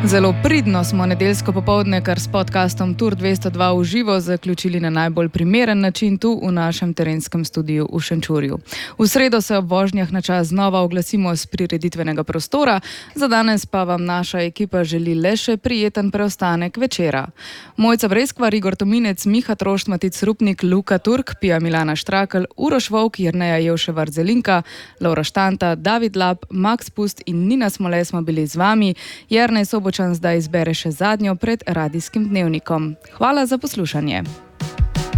Zelo pridno smo nedeljsko popoldne, kar s podcastom Tour 202 v živo zaključili na najbolj primeren način tu v našem terenskem studiu v Šenčurju. V sredo se ob vožnjah na čas znova oglasimo z prireditvenega prostora, za danes pa vam naša ekipa želi le še prijeten preostanek večera. Mojca Breskvar, Igor Tominec, Miha Trošt, Matic Rupnik, Luka Turk, Pija Milana Štrakl, Uroš Volk, Jerneja Jevševar Zelinka, Laura Štanta, David Lab, Max Pust in Nina Smole smo bili z vami. Jernej Sobočan zdaj izbere še zadnjo pred radijskim dnevnikom. Hvala za poslušanje.